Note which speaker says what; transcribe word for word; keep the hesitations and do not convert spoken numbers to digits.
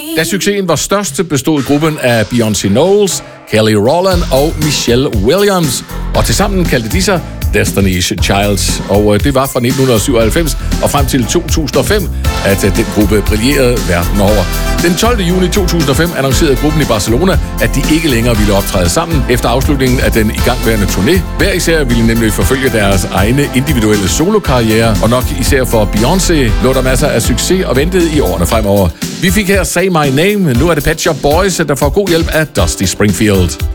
Speaker 1: Da succesen var størst, bestod gruppen af Beyoncé Knowles, Kelly Rowland og Michelle Williams, og tilsammen kaldte de sig Destiny's Child. Og det var fra nitten syvoghalvfems og frem til to tusind og fem, at den gruppe brillerede verden over. Den tolvte juni to tusind og fem annoncerede gruppen i Barcelona, at de ikke længere ville optræde sammen efter afslutningen af den igangværende turné. Hver især ville nemlig forfølge deres egne individuelle solokarriere, og nok især for Beyoncé lå der masser af succes og ventede i årene fremover. Vi fik her Say My Name. Nu er det Pet Shop Boys, der får god hjælp af Dusty Springfield.